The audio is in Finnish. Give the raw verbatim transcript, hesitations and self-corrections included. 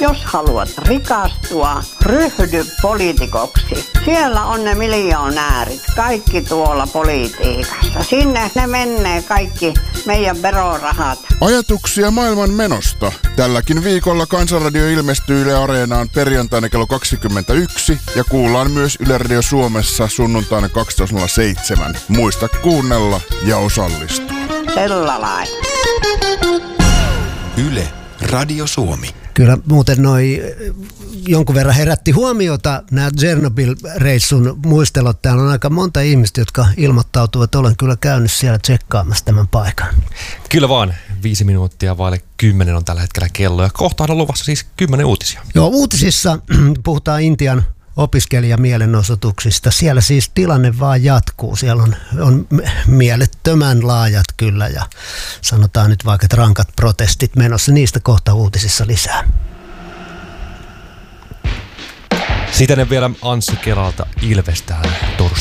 Jos haluat rikastua, ryhdy poliitikoksi. Siellä on ne miljoonäärit, kaikki tuolla politiikassa. Sinne ne menee kaikki meidän verorahat. Ajatuksia maailman menosta. Tälläkin viikolla Kansanradio ilmestyy Yle Areenaan perjantaina kello kaksikymmentäyksi ja kuullaan myös Yle Radio Suomessa sunnuntaina kaksitoista nolla seitsemän. Muista kuunnella ja osallistua. Sellainen. Yle Radio Suomi. Kyllä muuten noi jonkun verran herätti huomiota nämä Chernobyl-reissun muistelot. Täällä on aika monta ihmistä, jotka ilmoittautuvat. Olen kyllä käynyt siellä tsekkaamassa tämän paikan. Kyllä vaan. Viisi minuuttia vaille kymmenen on tällä hetkellä kello. Ja kohtaan on luvassa siis kymmenen uutisia. Joo, uutisissa puhutaan Intian opiskelijamielenosoituksista. Siellä siis tilanne vaan jatkuu. Siellä on, on mielettömän laajat kyllä ja sanotaan nyt vaikka rankat protestit menossa. Niistä kohta uutisissa lisää. Sitten vielä Anssi Kelalta Ilves tähän torstaihin.